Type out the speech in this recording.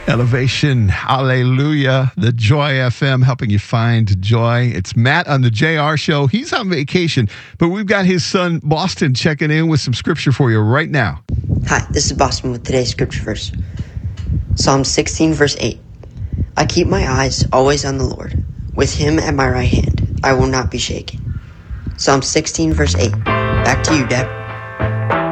Elevation, hallelujah. The Joy FM helping you find joy. It's Matt on the JR Show. He's on vacation, but we've got his son, Boston, checking in with some scripture for you right now. Hi, this is Boston with today's scripture verse. Psalm 16, verse 8. I keep my eyes always on the Lord. With him at my right hand, I will not be shaken. Psalm 16, verse 8. Back to you, Dad.